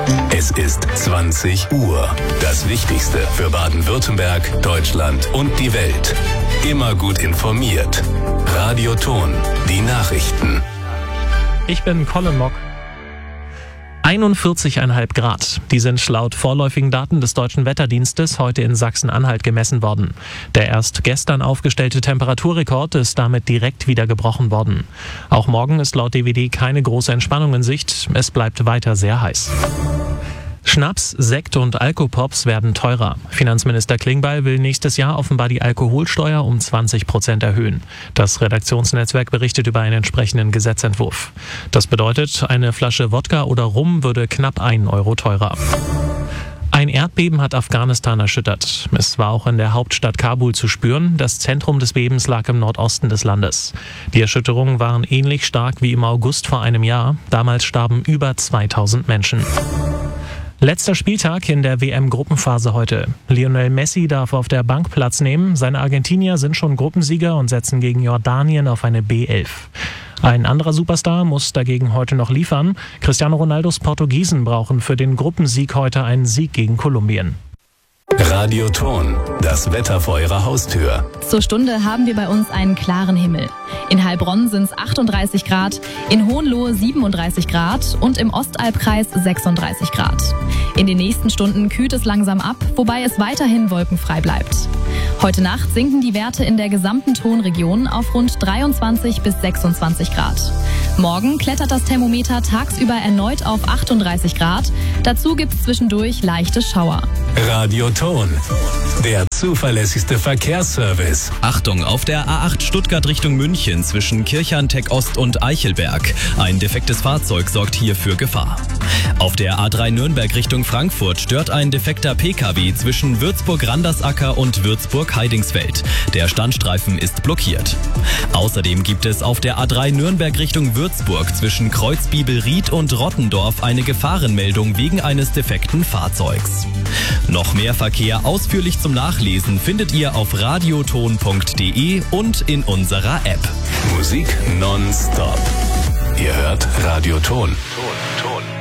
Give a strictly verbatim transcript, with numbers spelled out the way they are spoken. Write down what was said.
Es ist zwanzig Uhr. Das Wichtigste für Baden-Württemberg, Deutschland und die Welt. Immer gut informiert. Radio Ton, die Nachrichten. Ich bin Colin Mock. einundvierzig Komma fünf Grad. Die sind laut vorläufigen Daten des Deutschen Wetterdienstes heute in Sachsen-Anhalt gemessen worden. Der erst gestern aufgestellte Temperaturrekord ist damit direkt wieder gebrochen worden. Auch morgen ist laut D W D keine große Entspannung in Sicht. Es bleibt weiter sehr heiß. Schnaps, Sekt und Alkopops werden teurer. Finanzminister Klingbeil will nächstes Jahr offenbar die Alkoholsteuer um zwanzig Prozent erhöhen. Das Redaktionsnetzwerk berichtet über einen entsprechenden Gesetzentwurf. Das bedeutet, eine Flasche Wodka oder Rum würde knapp einen Euro teurer. Ein Erdbeben hat Afghanistan erschüttert. Es war auch in der Hauptstadt Kabul zu spüren. Das Zentrum des Bebens lag im Nordosten des Landes. Die Erschütterungen waren ähnlich stark wie im August vor einem Jahr. Damals starben über zweitausend Menschen. Letzter Spieltag in der W M-Gruppenphase heute. Lionel Messi darf auf der Bank Platz nehmen. Seine Argentinier sind schon Gruppensieger und setzen gegen Jordanien auf eine B elf. Ein anderer Superstar muss dagegen heute noch liefern. Cristiano Ronaldos Portugiesen brauchen für den Gruppensieg heute einen Sieg gegen Kolumbien. Radio Ton, das Wetter vor Ihrer Haustür. Zur Stunde haben wir bei uns einen klaren Himmel. In Heilbronn sind es achtunddreißig Grad, in Hohenlohe siebenunddreißig Grad und im Ostalbkreis sechsunddreißig Grad. In den nächsten Stunden kühlt es langsam ab, wobei es weiterhin wolkenfrei bleibt. Heute Nacht sinken die Werte in der gesamten Tonregion auf rund dreiundzwanzig bis sechsundzwanzig Grad. Morgen klettert das Thermometer tagsüber erneut auf achtunddreißig Grad. Dazu gibt es zwischendurch leichte Schauer. Radio Ton, der zuverlässigste Verkehrsservice. Achtung, auf der A acht Stuttgart Richtung München zwischen Kirchhahn-Tech Ost und Eichelberg. Ein defektes Fahrzeug sorgt hier für Gefahr. Auf der A drei Nürnberg Richtung Frankfurt stört ein defekter P K W zwischen Würzburg-Randersacker und Würzburg-Heidingsfeld. Der Standstreifen ist blockiert. Außerdem gibt es auf der A drei Nürnberg Richtung Würzburg zwischen Kreuzbibelried und Rottendorf eine Gefahrenmeldung wegen eines defekten Fahrzeugs. Noch mehr Verkehr ausführlich zum Nachlesen findet ihr auf radioton punkt de und in unserer App. Musik nonstop. Ihr hört Radio Ton. Ton, Ton.